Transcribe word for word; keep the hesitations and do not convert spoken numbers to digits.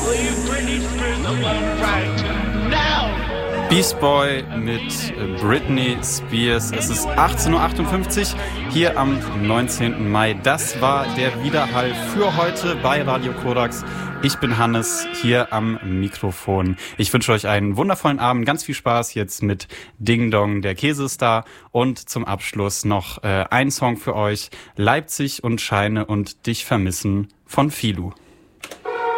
Beast Boy mit Britney Spears. Es ist achtzehn Uhr achtundfünfzig hier am neunzehnten Mai. Das war der Widerhall für heute bei Radio Korax. Ich bin Hannes, hier am Mikrofon. Ich wünsche euch einen wundervollen Abend, ganz viel Spaß jetzt mit Ding Dong, der Käsestar. Und zum Abschluss noch äh, ein Song für euch, Leipzig und Scheine und Dich vermissen von Filu.